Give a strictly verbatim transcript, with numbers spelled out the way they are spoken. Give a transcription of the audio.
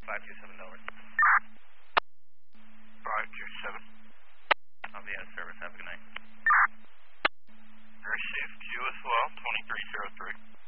five two seven Delaware. five two seven. I'll be out of service. Have a good night. Received you as well, twenty-three oh three.